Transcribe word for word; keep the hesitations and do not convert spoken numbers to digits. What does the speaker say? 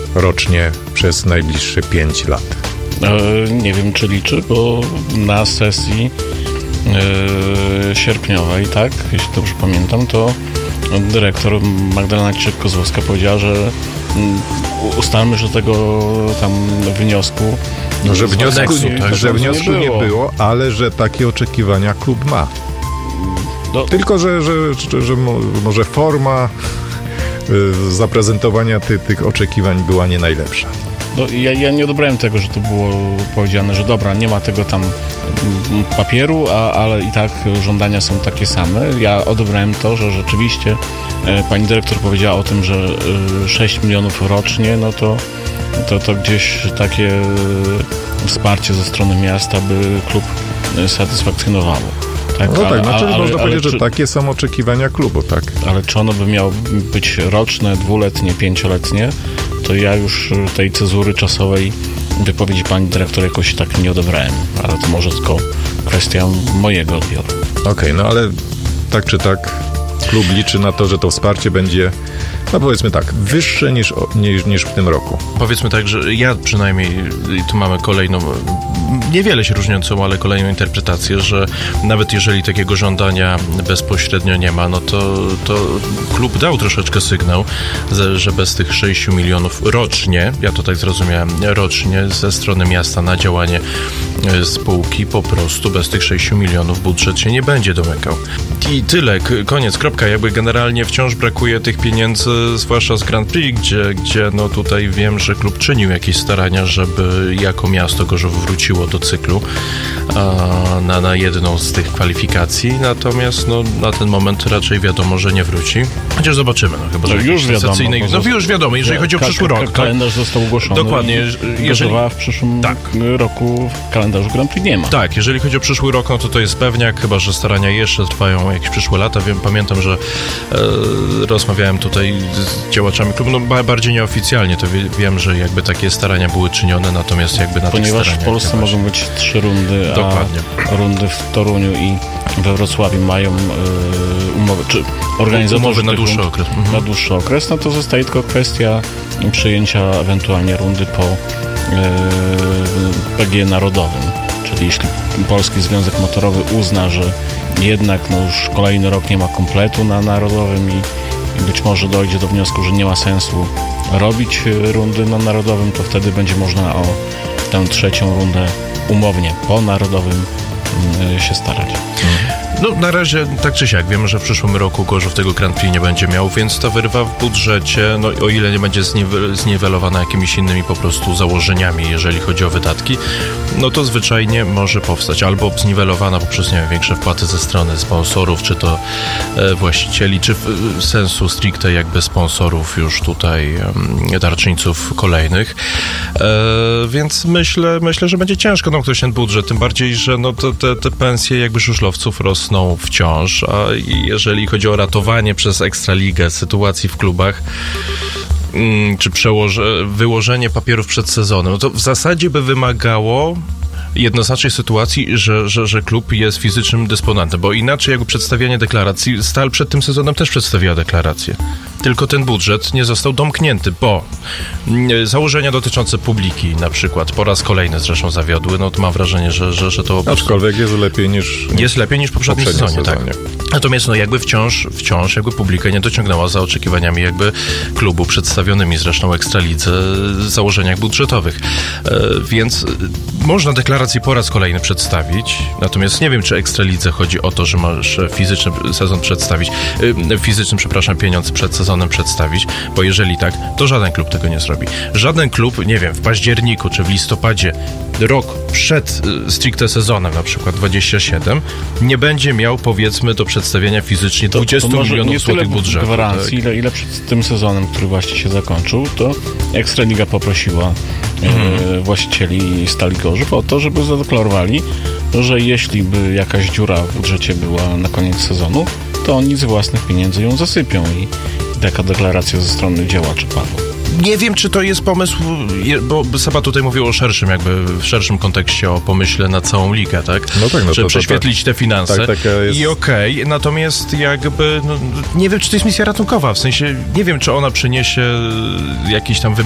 rocznie przez najbliższe pięć lat. E, nie wiem, czy liczy, bo na sesji e, sierpniowej, tak, jeśli dobrze pamiętam, to dyrektor Magdalena Ciszek-Kozłowska powiedziała, że mm, ustalmy, że tego tam wniosku no, że wniosku, nie, tak, że wniosku nie, było. nie było, ale że takie oczekiwania klub ma. No. Tylko, że, że, że, że może forma y, zaprezentowania ty, tych oczekiwań była nie najlepsza. No, ja, ja nie odebrałem tego, że to było powiedziane, że dobra, nie ma tego tam papieru, a, ale i tak żądania są takie same. Ja odebrałem to, że rzeczywiście e, pani dyrektor powiedziała o tym, że e, sześć milionów rocznie, no to, to, to gdzieś takie e, wsparcie ze strony miasta by klub e, satysfakcjonowało. Tak, no ale, tak, no czyli ale, można ale, powiedzieć, ale, że takie są oczekiwania klubu, tak? Ale czy ono by miało być roczne, dwuletnie, pięcioletnie, to ja już tej cezury czasowej wypowiedzi pani dyrektor jakoś tak nie odebrałem, ale to może tylko kwestia mojego odbioru. Okej, okay, no ale tak czy tak klub liczy na to, że to wsparcie będzie, no powiedzmy tak, wyższe niż, niż, niż w tym roku. Powiedzmy tak, że ja przynajmniej, tu mamy kolejną, niewiele się różniącą, ale kolejną interpretację, że nawet jeżeli takiego żądania bezpośrednio nie ma, no to, to klub dał troszeczkę sygnał, że bez tych sześciu milionów rocznie, ja to tak zrozumiałem, rocznie ze strony miasta na działanie spółki, po prostu bez tych sześciu milionów budżet się nie będzie domykał. I tyle, koniec, kropka, jakby generalnie wciąż brakuje tych pieniędzy, zwłaszcza z Grand Prix, gdzie, gdzie no tutaj wiem, że klub czynił jakieś starania, żeby jako miasto Gorzów wróciło do cyklu a, na, na jedną z tych kwalifikacji, natomiast no, na ten moment raczej wiadomo, że nie wróci. Chociaż zobaczymy, no chyba, że no już wiadomo. No już wiadomo, jeżeli chodzi o przyszły rok. Kalendarz został ogłoszony. Dokładnie. Jeżeli w przyszłym tak. roku w kalendarzu Grand Prix nie ma. Tak, jeżeli chodzi o przyszły rok, no to to jest pewniak, chyba że starania jeszcze trwają jakieś przyszłe lata. Wiem, pamiętam, że e, rozmawiałem tutaj z działaczami klubu, no bardziej nieoficjalnie, to wie, wiem, że jakby takie starania były czynione, natomiast jakby na Ponieważ tych staraniach... w Polsce mogą być trzy rundy, Dokładnie. a rundy w Toruniu i we Wrocławiu mają y, umowy, czy organizatorzy umowy na dłuższy rund, okres. Mhm. Na dłuższy okres, no to zostaje tylko kwestia przyjęcia ewentualnie rundy po y, P G narodowym. Czyli jeśli Polski Związek Motorowy uzna, że jednak no już kolejny rok nie ma kompletu na narodowym i, i być może dojdzie do wniosku, że nie ma sensu robić rundy na narodowym, to wtedy będzie można o tę trzecią rundę umownie po narodowym y, się starać. Mhm. No na razie tak czy siak wiemy, że w przyszłym roku Gorzów tego Grand Prix nie będzie miał, więc ta wyrwa w budżecie, no o ile nie będzie zniwe- zniwelowana jakimiś innymi po prostu założeniami, jeżeli chodzi o wydatki, no to zwyczajnie może powstać albo zniwelowana poprzez, nie wiem, większe wpłaty ze strony sponsorów, czy to e, właścicieli, czy w, sensu stricte jakby sponsorów już tutaj e, darczyńców kolejnych, e, więc myślę, myślę, że będzie ciężko namknąć ten budżet, tym bardziej, że no to, te, te pensje jakby żużlowców rosną wciąż, a jeżeli chodzi o ratowanie przez Ekstraligę sytuacji w klubach, czy przełoże, wyłożenie papierów przed sezonem, no to w zasadzie by wymagało jednoznacznej sytuacji, że, że, że klub jest fizycznym dysponentem, bo inaczej jakby przedstawianie deklaracji, Stal przed tym sezonem też przedstawiła deklarację. Tylko ten budżet nie został domknięty, bo założenia dotyczące publiki na przykład po raz kolejny zresztą zawiodły, no to mam wrażenie, że, że, że to... Aczkolwiek jest lepiej niż... Jest lepiej niż w poprzednim, poprzednim sezonie, sezonie, tak. Natomiast no jakby wciąż, wciąż jakby publika nie dociągnęła za oczekiwaniami jakby klubu przedstawionymi zresztą Ekstralidze założeniach budżetowych. E, więc można deklarację po raz kolejny przedstawić, natomiast nie wiem, czy Ekstralidze chodzi o to, że masz fizyczny sezon przedstawić, e, fizyczny, przepraszam, pieniądz przed sezonem przedstawić, bo jeżeli tak, to żaden klub tego nie zrobi. Żaden klub, nie wiem, w październiku czy w listopadzie, rok przed y, stricte sezonem, na przykład dwadzieścia siedem, nie będzie miał, powiedzmy, do przedstawienia fizycznie dwadzieścia milionów złotych budżetu. Gwarancji, tak? ile, ile przed tym sezonem, który właśnie się zakończył, to Ekstraliga poprosiła mhm. y, właścicieli Stali Gorzów o to, żeby zadeklarowali, że jeśli by jakaś dziura w budżecie była na koniec sezonu, to oni z własnych pieniędzy ją zasypią i taka deklaracja ze strony działaczy padła. Nie wiem, czy to jest pomysł, bo Seba tutaj mówił o szerszym, jakby w szerszym kontekście, o pomyśle na całą ligę, tak? No tak, no żeby to, prześwietlić to, te finanse. Tak, taka jest... I okej, okay, natomiast jakby, no, nie wiem, czy to jest misja ratunkowa, w sensie, nie wiem, czy ona przyniesie jakiś tam wymiar